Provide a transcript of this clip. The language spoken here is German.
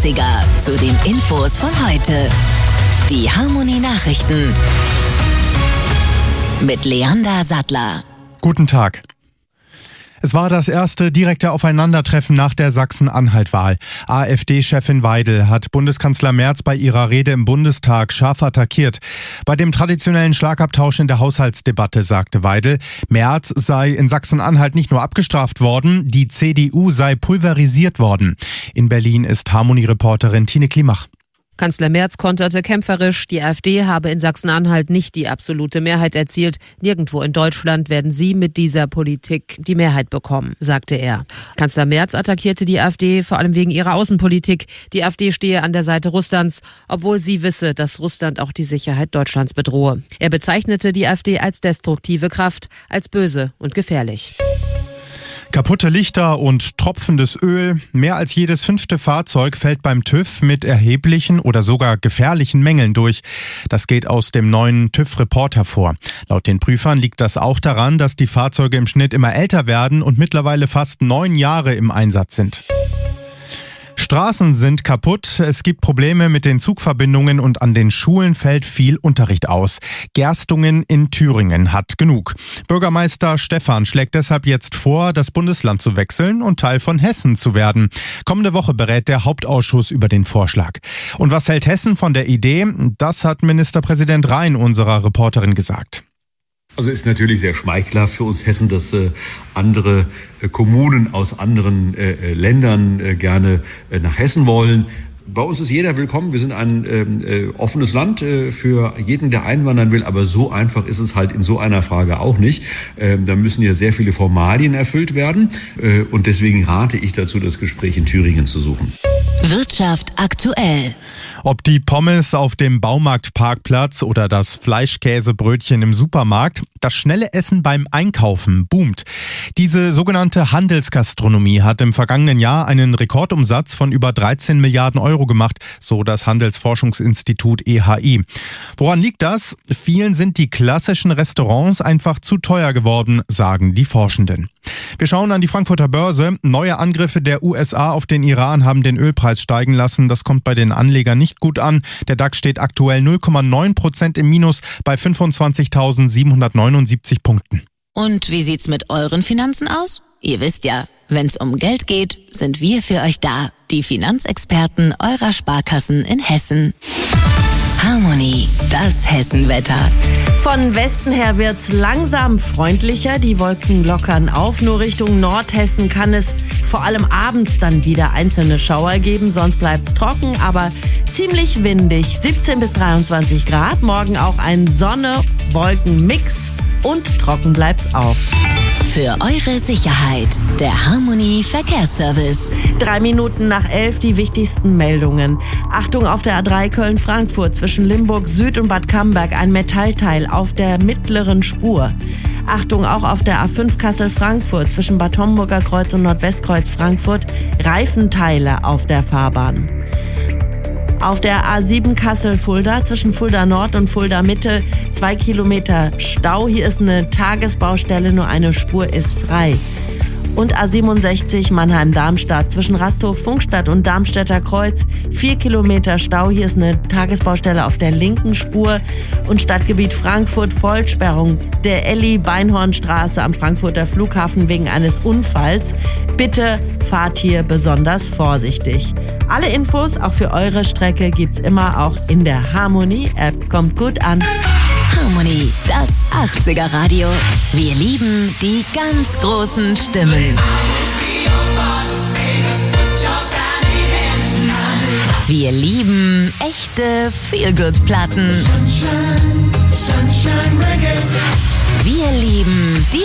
80er zu den Infos von heute. Die Harmony Nachrichten mit Leander Sattler. Guten Tag. Es war das erste direkte Aufeinandertreffen nach der Sachsen-Anhalt-Wahl. AfD-Chefin Weidel hat Bundeskanzler Merz bei ihrer Rede im Bundestag scharf attackiert. Bei dem traditionellen Schlagabtausch in der Haushaltsdebatte sagte Weidel, Merz sei in Sachsen-Anhalt nicht nur abgestraft worden, die CDU sei pulverisiert worden. In Berlin ist Harmony-Reporterin Tine Klimach. Kanzler Merz konterte kämpferisch, die AfD habe in Sachsen-Anhalt nicht die absolute Mehrheit erzielt. Nirgendwo in Deutschland werden sie mit dieser Politik die Mehrheit bekommen, sagte er. Kanzler Merz attackierte die AfD vor allem wegen ihrer Außenpolitik. Die AfD stehe an der Seite Russlands, obwohl sie wisse, dass Russland auch die Sicherheit Deutschlands bedrohe. Er bezeichnete die AfD als destruktive Kraft, als böse und gefährlich. Kaputte Lichter und tropfendes Öl. Mehr als jedes 5. Fahrzeug fällt beim TÜV mit erheblichen oder sogar gefährlichen Mängeln durch. Das geht aus dem neuen TÜV-Report hervor. Laut den Prüfern liegt das auch daran, dass die Fahrzeuge im Schnitt immer älter werden und mittlerweile fast 9 Jahre im Einsatz sind. Straßen sind kaputt, es gibt Probleme mit den Zugverbindungen und an den Schulen fällt viel Unterricht aus. Gerstungen in Thüringen hat genug. Bürgermeister Stephan schlägt deshalb jetzt vor, das Bundesland zu wechseln und Teil von Hessen zu werden. Kommende Woche berät der Hauptausschuss über den Vorschlag. Und was hält Hessen von der Idee? Das hat Ministerpräsident Rhein unserer Reporterin gesagt. Also ist natürlich sehr schmeichelhaft für uns Hessen, dass andere Kommunen aus anderen Ländern gerne nach Hessen wollen. Bei uns ist jeder willkommen. Wir sind ein offenes Land für jeden, der einwandern will. Aber so einfach ist es halt in so einer Frage auch nicht. Da müssen ja sehr viele Formalien erfüllt werden. Und deswegen rate ich dazu, das Gespräch in Thüringen zu suchen. Wirtschaft aktuell. Ob die Pommes auf dem Baumarktparkplatz oder das Fleischkäsebrötchen im Supermarkt, das schnelle Essen beim Einkaufen boomt. Diese sogenannte Handelsgastronomie hat im vergangenen Jahr einen Rekordumsatz von über 13 Milliarden Euro gemacht, so das Handelsforschungsinstitut EHI. Woran liegt das? Vielen sind die klassischen Restaurants einfach zu teuer geworden, sagen die Forschenden. Wir schauen an die Frankfurter Börse. Neue Angriffe der USA auf den Iran haben den Ölpreis steigen lassen. Das kommt bei den Anlegern nicht gut an. Der DAX steht aktuell 0,9% im Minus bei 25.779 Punkten. Und wie sieht's mit euren Finanzen aus? Ihr wisst ja, wenn's um Geld geht, sind wir für euch da. Die Finanzexperten eurer Sparkassen in Hessen. Harmony, das Hessenwetter. Von Westen her wird's langsam freundlicher. Die Wolken lockern auf. Nur Richtung Nordhessen kann es vor allem abends dann wieder einzelne Schauer geben. Sonst bleibt's trocken, aber ziemlich windig. 17 bis 23 Grad. Morgen auch ein Sonne-Wolken-Mix. Und trocken bleibt's auch. Für eure Sicherheit, der Harmony Verkehrsservice. 3 Minuten nach 11 die wichtigsten Meldungen. Achtung auf der A3 Köln-Frankfurt zwischen Limburg Süd und Bad Camberg ein Metallteil auf der mittleren Spur. Achtung auch auf der A5 Kassel-Frankfurt zwischen Bad Homburger Kreuz und Nordwestkreuz Frankfurt Reifenteile auf der Fahrbahn. Auf der A7 Kassel-Fulda zwischen Fulda Nord und Fulda Mitte 2 Kilometer Stau. Hier ist eine Tagesbaustelle, nur eine Spur ist frei. Und A67 Mannheim-Darmstadt zwischen Rasthof-Funkstadt und Darmstädter Kreuz 4 Kilometer Stau. Hier ist eine Tagesbaustelle auf der linken Spur. Und Stadtgebiet Frankfurt Vollsperrung der Elli-Beinhornstraße am Frankfurter Flughafen wegen eines Unfalls. Bitte fahrt hier besonders vorsichtig. Alle Infos auch für eure Strecke gibt's immer auch in der Harmony-App. Kommt gut an. Harmony, das 80er Radio. Wir lieben die ganz großen Stimmen. Wir lieben echte Feel-Good-Platten. Wir lieben die